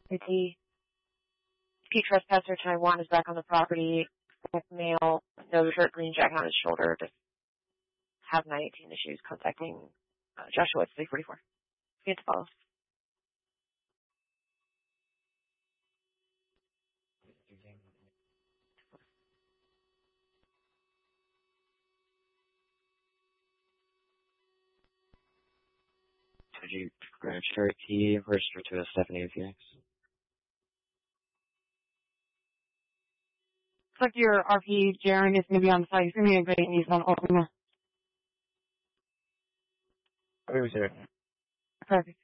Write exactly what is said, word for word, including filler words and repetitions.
The Pete trespasser Taiwan is back on the property. Male, no shirt, green jacket on his shoulder. Just have nine eighteen issues contacting uh, Joshua at three forty-four. Need to follow. Did you grab Cherokee, register to a Stephanie Phoenix? Looks like your R P, Jaren, is going to be on site. He's going to be a great news on Oklahoma. Okay, we see it. Perfect.